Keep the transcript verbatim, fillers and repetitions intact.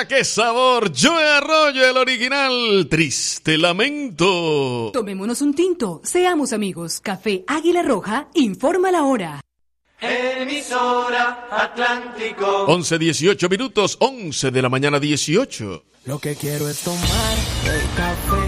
mira qué sabor. Joe Arroyo, el original. Triste lamento. Tomémonos un tinto, seamos amigos. Café Águila Roja, informa la hora. Emisora Atlántico. once dieciocho minutos, once de la mañana dieciocho. Lo que quiero es tomar el café